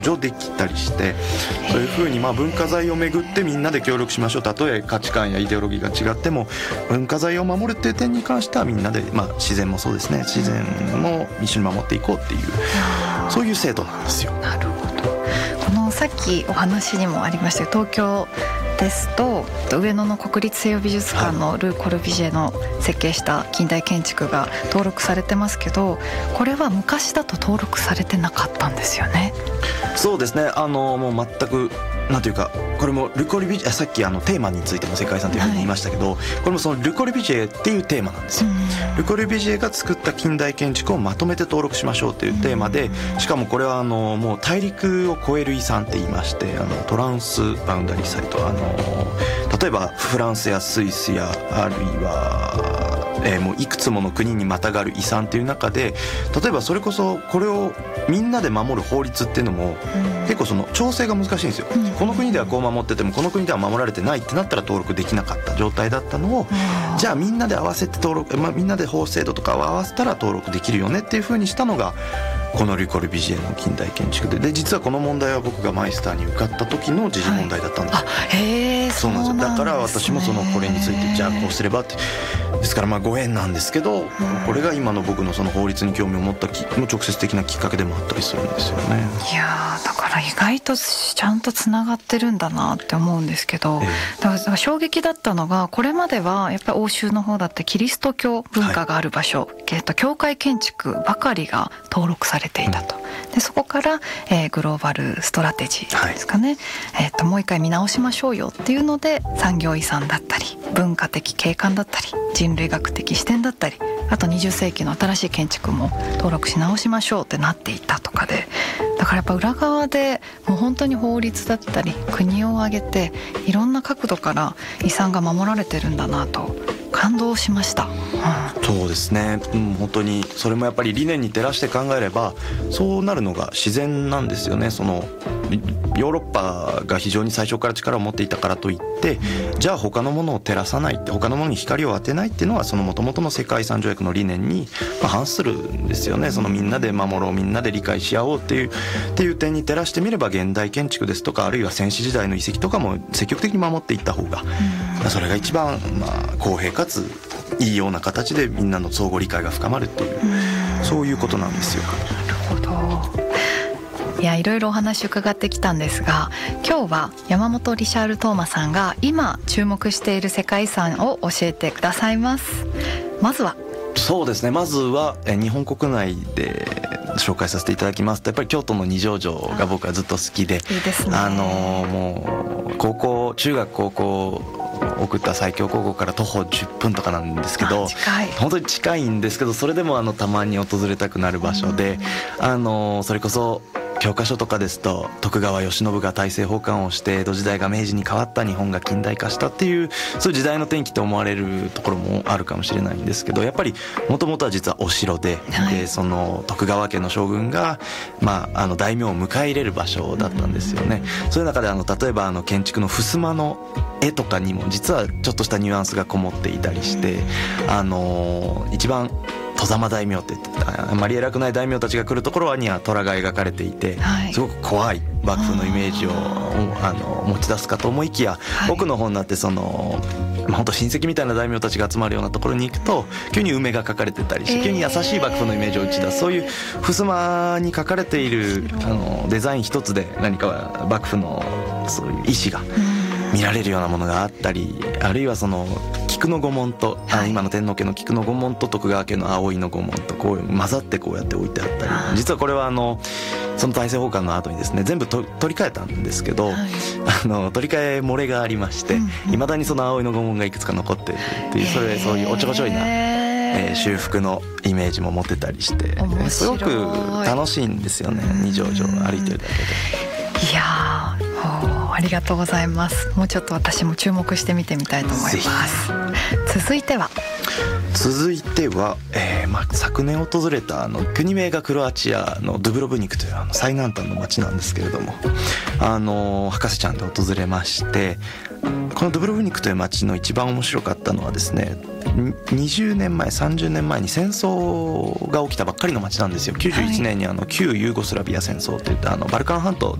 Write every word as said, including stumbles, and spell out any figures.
上できたりして、そういうふうにまあ文化財をめぐってみんなで協力しましょう。たとえ価値観やイデオロギーが違っても文化財を守るっていう点に関してはみんなで、まあ、自然もそうですね、自然も一緒に守っていこうっていう、そういう制度なんですよ。 なるほど。このさっきお話にもありました東京ですと上野の国立西洋美術館のルー・コルビジェの設計した近代建築が登録されてますけど、これは昔だと登録されてなかったんですよね。 そうですね、あのもう全くなんていうか、これもル・コルビジェ、さっきあのテーマについても世界遺産というふうに言いましたけど、はい、これもそのル・コルビジェっていうテーマなんですよ。ル・コルビジェが作った近代建築をまとめて登録しましょうというテーマで、しかもこれはあのもう大陸を超える遺産って言いまして、あのトランスバウンダリーサイト、あの例えばフランスやスイスやあるいはえー、もういくつもの国にまたがる遺産という中で、例えばそれこそこれをみんなで守る法律っていうのも結構その調整が難しいんですよ。この国ではこう守っててもこの国では守られてないってなったら登録できなかった状態だったのを、じゃあみんなで合わせて登録、まあ、みんなで法制度とかを合わせたら登録できるよねっていう風にしたのがこのル・コルビジェの近代建築で、で実はこの問題は僕がマイスターに受かった時の時事問題だったんです、はい、 あへーそうなんですよ。だから私もそのこれについてじゃあこうすればって、ですからまあご縁なんですけど、これが今の僕のその法律に興味を持ったき直接的なきっかけでもあったりするんですよね。 いやだから意外とちゃんとつながってるんだなって思うんですけど、ええ、だから衝撃だったのが、これまではやっぱり欧州の方だってキリスト教文化がある場所、はい、えっと、教会建築ばかりが登録されていたと、うん、でそこから、えー、グローバルストラテジーですかね、はい、えー、ともう一回見直しましょうよっていうので産業遺産だったり文化的景観だったり人類学的視点だったり、あとにじゅっ世紀の新しい建築も登録し直しましょうってなっていたとかで、だからやっぱ裏側でもう本当に法律だったり国を挙げていろんな角度から遺産が守られてるんだなと感動しました、うん、 そうですね、うん、本当にそれもやっぱり理念に照らして考えればそうなるのが自然なんですよね。そのヨーロッパが非常に最初から力を持っていたからといってじゃあ他のものを照らさないって、他のものに光を当てないっていうのはその元々の世界遺産条約の理念に反するんですよね。そのみんなで守ろう、みんなで理解し合おうっていうっていう点に照らしてみれば、現代建築ですとかあるいは先史時代の遺跡とかも積極的に守っていった方が、それが一番まあ公平かついいような形でみんなの相互理解が深まるっていう、そういうことなんですよ。 なるほど。いやいろいろお話伺ってきたんですが、今日は山本リシャール・トーマさんが今注目している世界遺産を教えてくださいます。まずはそうですね、まずはえ日本国内で紹介させていただきますと、やっぱり京都の二条城が僕はずっと好きで、 いいですね、 あのもう高校中学高校送った西京高校から徒歩じゅっぷんとかなんですけど、本当に近いんですけど、それでもあのたまに訪れたくなる場所で、あのそれこそ教科書とかですと徳川慶喜が大政奉還をして江戸時代が明治に変わった、日本が近代化したっていう、そういう時代の転機と思われるところもあるかもしれないんですけど、やっぱりもともとは実はお城 で,、はい、でその徳川家の将軍が、まあ、あの大名を迎え入れる場所だったんですよね。そういう中であの例えばあの建築の襖の絵とかにも実はちょっとしたニュアンスがこもっていたりして、あの一番外様大名ってあまり偉くない大名たちが来るところには虎が描かれていて、はい、すごく怖い幕府のイメージをあの持ち出すかと思いきや、はい、奥の方になってその本当親戚みたいな大名たちが集まるようなところに行くと急に梅が描かれてたりして、急に優しい幕府のイメージを打ち出す、そういう襖に描かれているあのデザイン一つで何か幕府のそういう意思が見られるようなものがあったり、あるいはその菊の御紋と、はい、今の天皇家の菊の御紋と徳川家の葵の御紋とこう混ざってこうやって置いてあったり、実はこれはあのその大政奉還の後にですね全部と取り替えたんですけど、はい、あの取り替え漏れがありまして、いまだにその葵の御紋がいくつか残っているっていう、それそういうおちょこちょいな、えー、修復のイメージも持ってたりして、すごく楽しいんですよね、二条城歩いてるだけで。 いやー、ありがとうございます。もうちょっと私も注目して見てみたいと思います。続いては続いては、えーまあ、昨年訪れたあの国名がクロアチアのドゥブロブニクというあの最南端の町なんですけれども、あの博士ちゃんで訪れまして、このドゥブロブニクという町の一番面白かったのはですね、にじゅうねんまえさんじゅうねんまえに戦争が起きたばっかりの町なんですよ。きゅうじゅういちねんにあの旧ユーゴスラビア戦争といったあのバルカン半島